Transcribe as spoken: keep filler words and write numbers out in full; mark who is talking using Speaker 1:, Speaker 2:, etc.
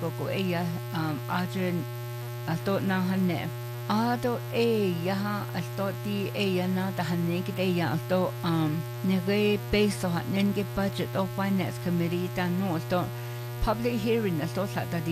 Speaker 1: koko eya um adren alto na hanne ado e yaha alto ti eya na ta hanne kit eya alto um nege peso ha nenge budget of finance committee ta no alto public hearing alto sa ta